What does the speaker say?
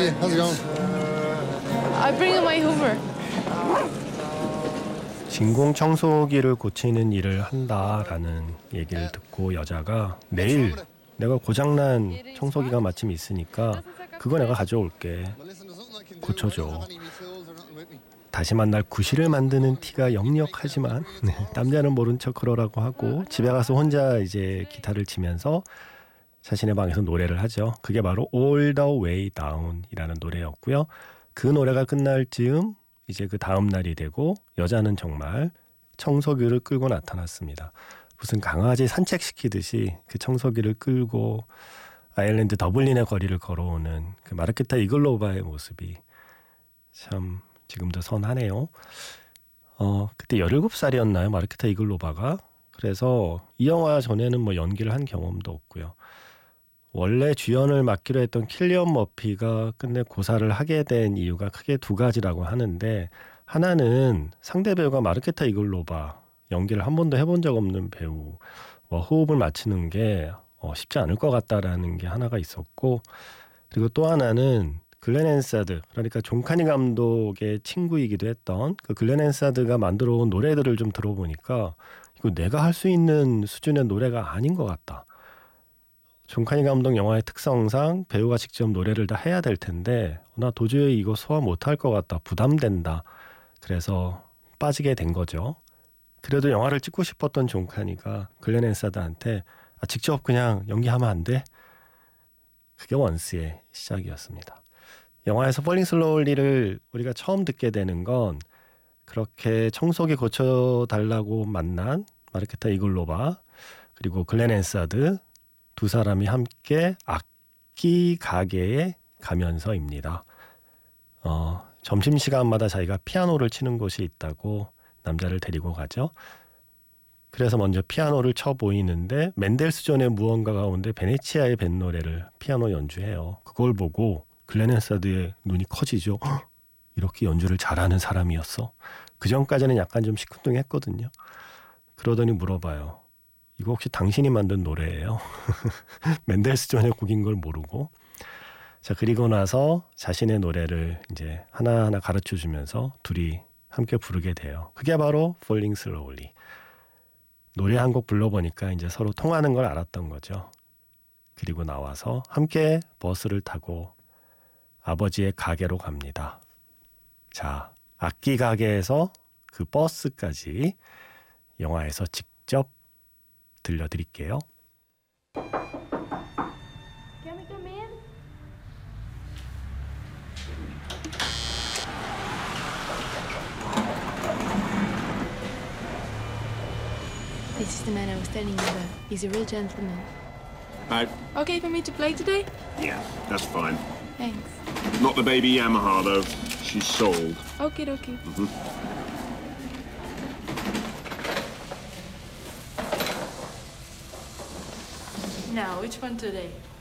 Hey, how's it going? I bring my Hoover. 진공 청소기를 고치는 일을 한다라는 얘기를 듣고 여자가 내일 내가 고장난 청소기가 마침 있으니까 그거 내가 가져올게. 고쳐줘. 다시 만날 구실을 만드는 티가 역력하지만 남자는 모른 척 그러라고 하고 집에 가서 혼자 이제 기타를 치면서 자신의 방에서 노래를 하죠. 그게 바로 All the Way Down이라는 노래였고요. 그 노래가 끝날 즈음 이제 그 다음 날이 되고 여자는 정말 청소기를 끌고 나타났습니다. 무슨 강아지 산책시키듯이 그 청소기를 끌고 아일랜드 더블린의 거리를 걸어오는 그 마르케타 이글로바의 모습이 참 지금도 선하네요. 그때 17살이었나요? 마르케타 이글로바가. 그래서 이 영화 전에는 뭐 연기를 한 경험도 없고요. 원래 주연을 맡기로 했던 킬리언 머피가 끝내 고사를 하게 된 이유가 크게 두 가지라고 하는데, 하나는 상대 배우가 마르케타 이글로바, 연기를 한 번도 해본 적 없는 배우와 호흡을 맞추는 게 쉽지 않을 것 같다라는 게 하나가 있었고, 그리고 또 하나는 글렌 헨사드, 그러니까 존 카니 감독의 친구이기도 했던 그 글렌 헨사드가 만들어 온 노래들을 좀 들어보니까 이거 내가 할 수 있는 수준의 노래가 아닌 것 같다. 존 카니 감독 영화의 특성상 배우가 직접 노래를 다 해야 될 텐데 나 도저히 이거 소화 못할 것 같다. 부담된다. 그래서 빠지게 된 거죠. 그래도 영화를 찍고 싶었던 존 카니가 글렌 헨사드한테 직접 그냥 연기하면 안 돼? 그게 원스의 시작이었습니다. 영화에서 폴링 슬로우리를 우리가 처음 듣게 되는 건 그렇게 청소기 고쳐달라고 만난 마르케타 이글로바 그리고 글렌 헨사드 두 사람이 함께 악기 가게에 가면서입니다. 점심시간마다 자기가 피아노를 치는 곳이 있다고 남자를 데리고 가죠. 그래서 먼저 피아노를 쳐 보이는데 멘델스존의 무언가 가운데 베네치아의 밴 노래를 피아노 연주해요. 그걸 보고 글렌 헨사드의 눈이 커지죠. 이렇게 연주를 잘하는 사람이었어. 그 전까지는 약간 좀 시큰둥했거든요. 그러더니 물어봐요. 이거 혹시 당신이 만든 노래예요? 멘델스존의 곡인 걸 모르고. 자, 그리고 나서 자신의 노래를 이제 하나하나 가르쳐 주면서 둘이 함께 부르게 돼요. 그게 바로 Falling Slowly. 노래 한 곡 불러보니까 이제 서로 통하는 걸 알았던 거죠. 그리고 나와서 함께 버스를 타고 아버지의 가게로 갑니다. 자, 악기 가게에서 그 버스까지 영화에서 직접 들려드릴게요. Can we come in? This is the man I was telling you about. He's a real gentleman. Okay for me to play today? Yeah, that's fine. Thanks. Not the baby Yamaha, though. She's sold. Okay. Now, which one today?